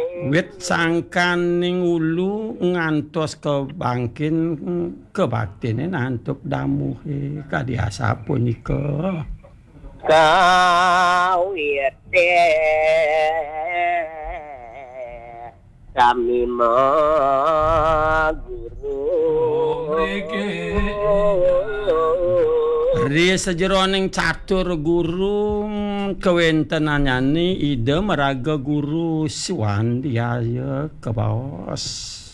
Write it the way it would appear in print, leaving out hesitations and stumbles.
Wit sangkaning ulu ngantos kebangkin kebaktine nantuk damuhe kadiasa punika. Kawit kami maguru Ri sajeroning catur guru kewentenanyani ide meraga guru Swandiaya kebaos.